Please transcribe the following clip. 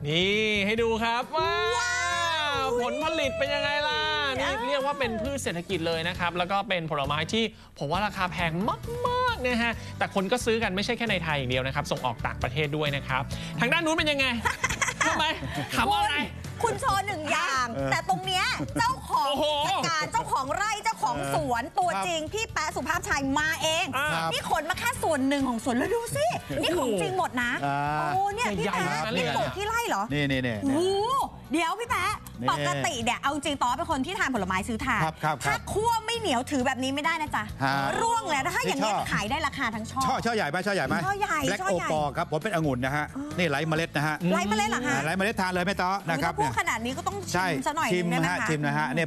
นี่ให้ดูครับว้าวผลผลิตเป็นยังไงล่ะนี่เรียกว่าเป็นพืชเศรษฐกิจเลยนะครับแล้วก็เป็นผลไม้ที่ผมว่าราคาแพงมากๆนะฮะแต่คนก็ซื้อกันไม่ใช่แค่ในไทยอย่างเดียวนะครับส่งออกต่างประเทศด้วยนะครับทางด้านนู้นเป็นยังไงทำไมถามว่าอะไรคุณโชว์หนึ่งอย่างแต่ตรงเนี้ยเจ้าของกิจการเจ้าของไร่เจ้าของสวนตัวจริงพี่แป๊ะสุภาพชัยมาเองนี่ขนมาแค่ส่วนหนึ่งของสวนแล้วดูสินี่ของจริงหมดนะโอ้เนี่ยพี่แป๊ะนี่ปลูกที่ไร่เหรอนี่โอ้เดี๋ยวพี่แป๊ะปกติเนี่ยเอาจริงต่อเป็นคนที่ทานผลไม้ซื้อทานถ้าคั่วไม่เหนียวถือแบบนี้ไม่ได้นะจ๊ะร่วงเลยถ้าอย่างนี้ขายได้ราคาทั้งช่อใหญ่ไหมช่อใหญ่ไหมแบล็คโอปอครับผมเป็นองุ่นนะฮะนี่ไร้เมล็ดนะฮะไร้เมล็ดเหรอคะไร้เมล็ดทานเลยไม่ต้อนะครับพูดขนาดนี้ก็ต้องชิมซะหน่อยนึงได้ไหมคะชิมนะฮะ